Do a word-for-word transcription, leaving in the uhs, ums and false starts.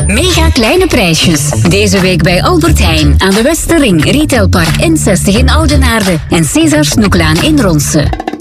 Mega kleine prijsjes. Deze week bij Albert Heijn aan de Westerring, Retailpark N zestig in Oudenaarde en Cesar Snoeklaan in Ronse.